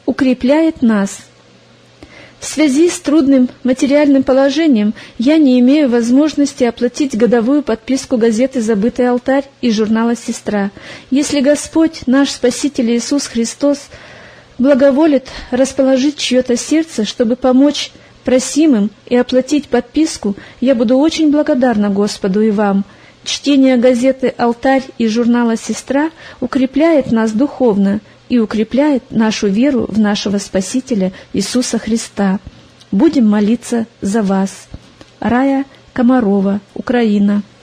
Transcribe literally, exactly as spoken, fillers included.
укрепляет нас. В связи с трудным материальным положением я не имею возможности оплатить годовую подписку газеты «Забытый алтарь» и журнала «Сестра». Если Господь, наш Спаситель Иисус Христос, благоволит расположить чье-то сердце, чтобы помочь просимым и оплатить подписку, я буду очень благодарна Господу и вам. Чтение газеты «Алтарь» и журнала «Сестра» укрепляет нас духовно и укрепляет нашу веру в нашего Спасителя Иисуса Христа. Будем молиться за вас. Рая Комарова, Украина.